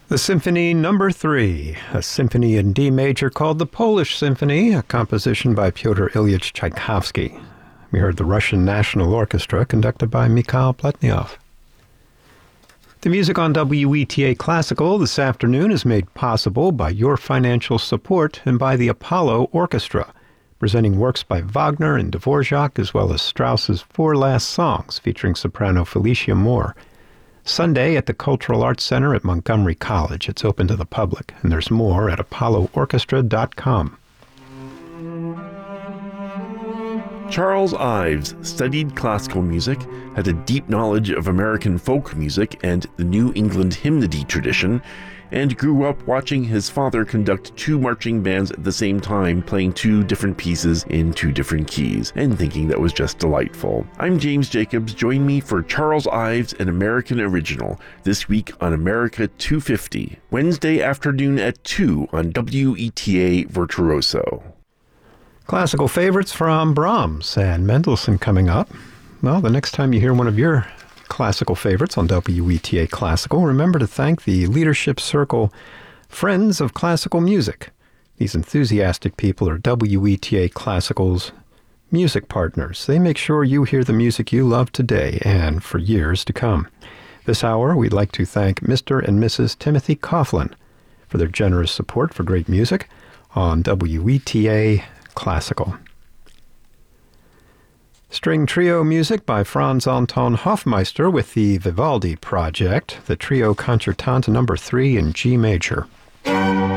The Symphony Number 3, a symphony in D major called the Polish Symphony, a composition by Pyotr Ilyich Tchaikovsky. We heard the Russian National Orchestra, conducted by Mikhail Pletnyov. The music on WETA Classical this afternoon is made possible by your financial support and by the Apollo Orchestra, presenting works by Wagner and Dvorak, as well as Strauss's Four Last Songs, featuring soprano Felicia Moore. Sunday at the Cultural Arts Center at Montgomery College. It's open to the public, and there's more at apolloorchestra.com. Charles Ives studied classical music, had a deep knowledge of American folk music and the New England hymnody tradition, and grew up watching his father conduct two marching bands at the same time, playing two different pieces in two different keys, and thinking that was just delightful. I'm James Jacobs. Join me for Charles Ives, an American Original, this week on America 250, Wednesday afternoon at 2 on WETA Virtuoso. Classical favorites from Brahms and Mendelssohn coming up. Well, the next time you hear one of your classical favorites on WETA Classical, remember to thank the Leadership Circle Friends of Classical Music. These enthusiastic people are WETA Classical's music partners. They make sure you hear the music you love today and for years to come. This hour, we'd like to thank Mr. and Mrs. Timothy Coughlin for their generous support for great music on WETA Classical. String trio music by Franz Anton Hofmeister with the Vivaldi Project, the Trio Concertante No. 3 in G major.